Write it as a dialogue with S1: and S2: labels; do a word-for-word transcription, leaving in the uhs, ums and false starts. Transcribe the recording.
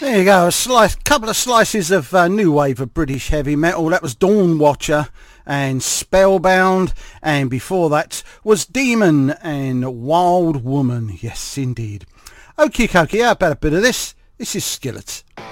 S1: There you go, a slice, couple of slices of uh, new wave of British heavy metal. That was Dawn Watcher and Spellbound, and before that was Demon and Wild Woman. Yes, indeed. Okie dokie, how about a bit of this? This is Skillet.